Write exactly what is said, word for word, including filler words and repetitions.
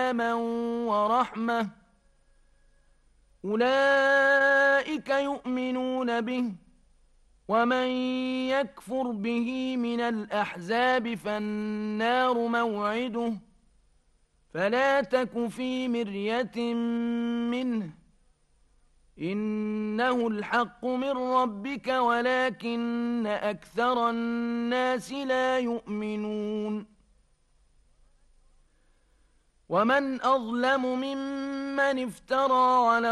سلاما ورحمة أولئك يؤمنون به ومن يكفر به من الأحزاب فالنار موعده فلا تك في مرية منه إنه الحق من ربك ولكن أكثر الناس لا يؤمنون ومن أظلم ممن افترى على